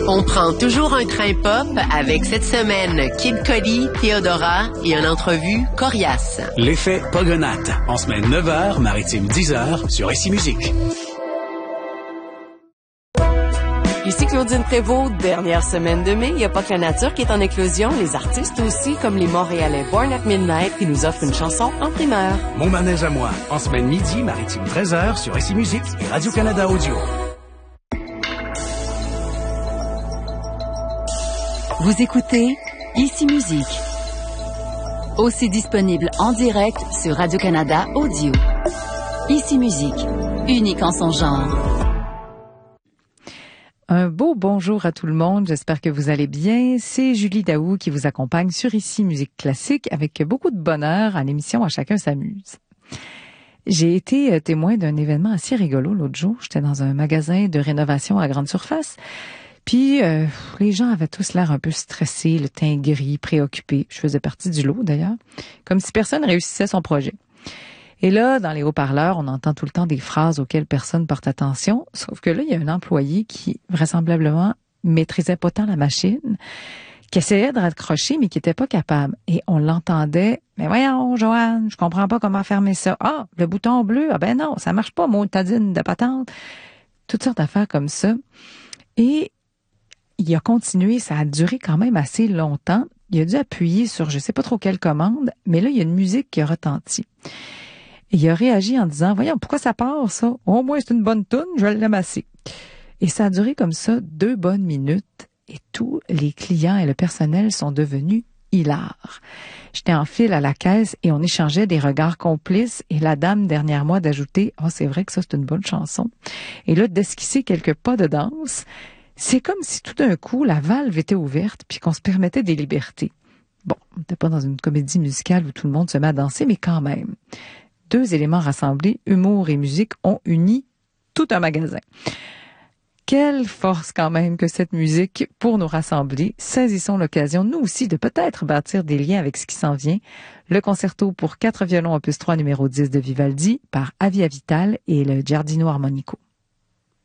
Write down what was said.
On prend toujours un train pop avec cette semaine Kid Cudi, Theodora et une entrevue coriace. L'effet Pogonate, en semaine 9h, maritime 10h sur ICI Musique. Ici Claudine Prévost, dernière semaine de mai. Il n'y a pas que la nature qui est en éclosion, les artistes aussi, comme les Montréalais Born at Midnight qui nous offrent une chanson en primeur. Mon manège à moi, en semaine midi, maritime 13h sur ICI Musique et Radio-Canada Audio. Vous écoutez ICI Musique. Aussi disponible en direct sur Radio-Canada Audio. ICI Musique, unique en son genre. Un beau bonjour à tout le monde, j'espère que vous allez bien. C'est Julie Daou qui vous accompagne sur ICI Musique Classique avec beaucoup de bonheur à l'émission À chacun s'amuse. J'ai été témoin d'un événement assez rigolo l'autre jour. J'étais dans un magasin de rénovation à grande surface. Puis les gens avaient tous l'air un peu stressés, le teint gris, préoccupés. Je faisais partie du lot d'ailleurs, comme si personne réussissait son projet. Et là, dans les haut-parleurs, on entend tout le temps des phrases auxquelles personne porte attention, sauf que là, il y a un employé qui, vraisemblablement, maîtrisait pas tant la machine, qui essayait de raccrocher, mais qui était pas capable. Et on l'entendait, « Mais voyons, Joanne, je comprends pas comment fermer ça. Ah, le bouton bleu, ah ben non, ça marche pas, motadine de patente. » Toutes sortes d'affaires comme ça. Et il a continué, ça a duré quand même assez longtemps. Il a dû appuyer sur je sais pas trop quelle commande, mais là, il y a une musique qui a retenti. Et il a réagi en disant, voyons, pourquoi ça part, ça? Au moins, c'est une bonne toune, je vais l'amasser. Et ça a duré comme ça 2 bonnes minutes et tous les clients et le personnel sont devenus hilars. J'étais en file à la caisse et on échangeait des regards complices et la dame derrière moi d'ajouter, oh, c'est vrai que ça, c'est une bonne chanson. Et là, d'esquisser quelques pas de danse. C'est comme si tout d'un coup, la valve était ouverte puis qu'on se permettait des libertés. Bon, on n'était pas dans une comédie musicale où tout le monde se met à danser, mais quand même. 2 éléments rassemblés, humour et musique, ont uni tout un magasin. Quelle force quand même que cette musique pour nous rassembler. Saisissons l'occasion, nous aussi, de peut-être bâtir des liens avec ce qui s'en vient. Le concerto pour 4 violons opus 3 numéro 10 de Vivaldi par Avia Vital et le Giardino Armonico.